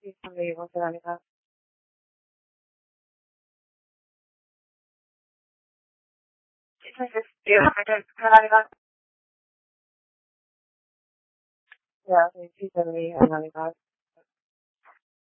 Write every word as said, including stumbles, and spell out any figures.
sí, donde vivimos en realidad. Entonces, yo en realidad, ya, sí, sí, en realidad.